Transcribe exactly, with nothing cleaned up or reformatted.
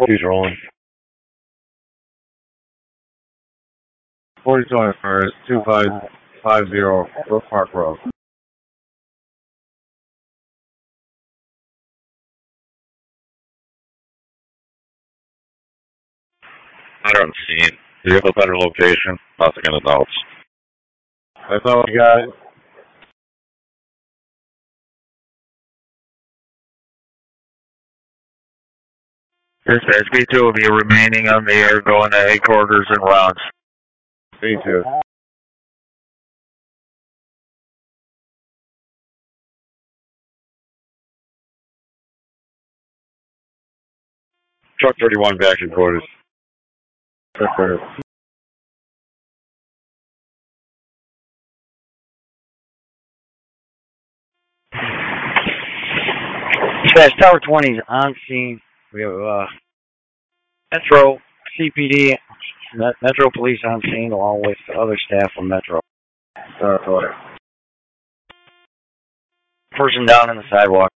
He's rolling. forty twenty-first, two five five zero Brook Park Road. I don't see it. Do you have a better location? Nothing in the notes. That's all we got. There's B two of you remaining on the air going to headquarters and rounds. B two. Truck thirty-one back in quarters. Okay. Yes, Tower twenty is on scene. We have uh, Metro C P D, Metro Police on scene, along with other staff from Metro. Tower twenty. Person down on the sidewalk.